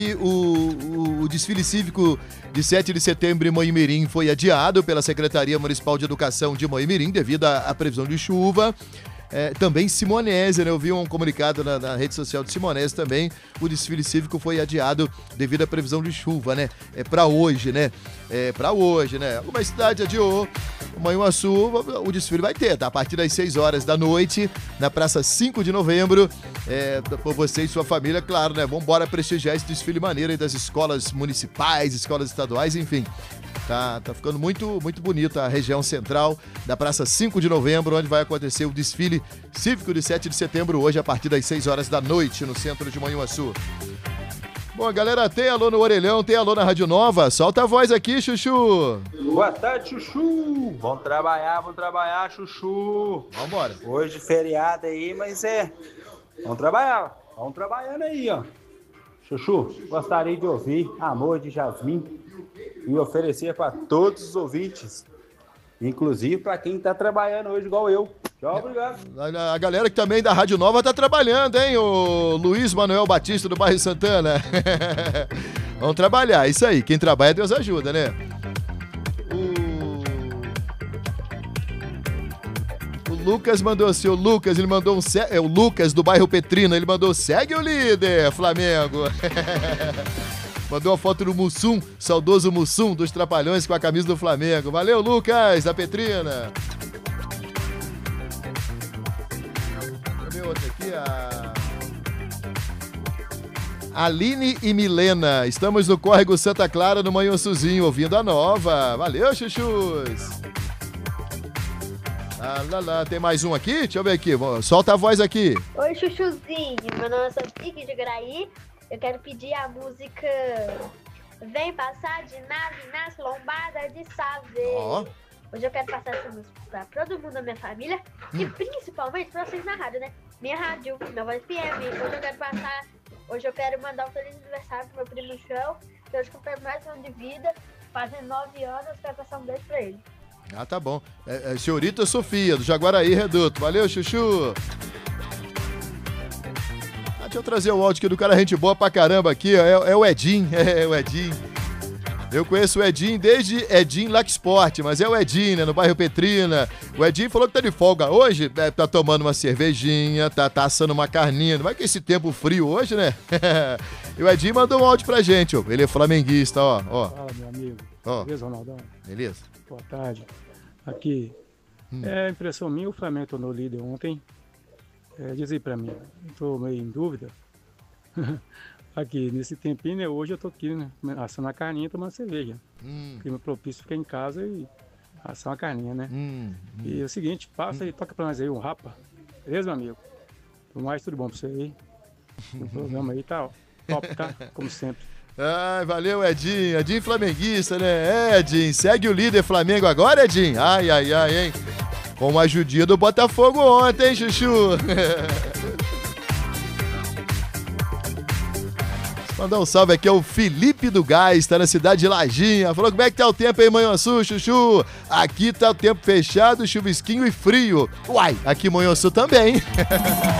O desfile cívico de 7 de setembro em Moimirim foi adiado pela Secretaria Municipal de Educação de Moimirim devido à previsão de chuva. Também Simonésia, né? Eu vi um comunicado na rede social de Simonésia também. O desfile cívico foi adiado devido à previsão de chuva, né? Pra hoje, né? Alguma cidade adiou. Manhuaçu, o desfile vai ter, tá? A partir das 6 horas da noite, na Praça 5 de Novembro. Por você e sua família, claro, né? Vambora prestigiar esse desfile maneiro aí das escolas municipais, escolas estaduais, enfim. Tá ficando muito, muito bonita a região central da Praça 5 de Novembro, onde vai acontecer o desfile cívico de 7 de setembro, hoje, a partir das 6 horas da noite, no centro de Manhuaçu. Bom, galera, tem alô no Orelhão, tem alô na Rádio Nova. Solta a voz aqui, Chuchu. Boa tarde, Chuchu. Vamos trabalhar, Chuchu. Vambora. Hoje feriado aí, mas vamos trabalhar. Vamos trabalhando aí, ó. Chuchu, gostaria de ouvir Amor de Jasmim e oferecer para todos os ouvintes, inclusive para quem tá trabalhando hoje igual eu. Tchau, obrigado. A galera que também da Rádio Nova tá trabalhando, hein? O Luiz Manuel Batista do bairro Santana. Vamos trabalhar, isso aí. Quem trabalha, Deus ajuda, né? O Lucas mandou assim, o Lucas do bairro Petrina, ele mandou: segue o líder, Flamengo. Mandou uma foto do Mussum, saudoso Mussum dos Trapalhões com a camisa do Flamengo. Valeu, Lucas, da Petrina. Deixa eu ver outra aqui, a Aline e Milena. Estamos no Córrego Santa Clara, no Manhuaçuzinho, ouvindo a Nova. Valeu, chuchus. Tem mais um aqui? Deixa eu ver aqui. Solta a voz aqui. Oi, chuchuzinho. Meu nome é Sofia de Graí. Eu quero pedir a música Vem Passar de Nave nas Lombadas de Saber. Oh. Hoje eu quero passar essa música pra todo mundo da minha família e principalmente pra vocês na rádio, né? Minha rádio, Nova FM. Hoje eu quero mandar um feliz aniversário pro meu primo João, que hoje comprei mais um de vida, fazendo 9 anos, quero passar um beijo pra ele. Ah, tá bom. Senhorita Sofia, do Jaguaraí Reduto. Valeu, chuchu. Deixa eu trazer o áudio aqui do cara, gente boa pra caramba aqui, ó. É o Edinho, o Edinho. Eu conheço o Edinho desde Edinho Laxport, mas é o Edinho, né, no bairro Petrina. O Edinho falou que tá de folga hoje, tá tomando uma cervejinha, tá assando uma carninha. Não vai que esse tempo frio hoje, né? E o Edinho mandou um áudio pra gente, ó. Ele é flamenguista, ó. Fala, meu amigo. Ó. Beleza, Ronaldão? Beleza. Boa tarde. Aqui, impressão minha, o Flamengo tornou líder ontem. Diz aí pra mim, tô meio em dúvida. Aqui, nesse tempinho, né, hoje eu tô aqui, né, assando a carninha e tomando cerveja. Clima propício, ficar em casa e assar uma carninha, né? E é o seguinte, passa aí, toca pra nós aí um rapa. Beleza, meu amigo? Por mais, tudo bom pra você aí. O programa aí tá top, tá? Como sempre. Ai, valeu, Edinho. Edinho flamenguista, né? Edinho, segue o líder Flamengo agora, Edinho? Ai, hein? Com uma ajudinha do Botafogo ontem, hein, chuchu? Mandar um salve aqui ao Felipe do Gás, tá na cidade de Lajinha. Falou: como é que tá o tempo aí, Manhuaçu, chuchu? Aqui tá o tempo fechado, chuvisquinho e frio. Uai, aqui em Manhuaçu também.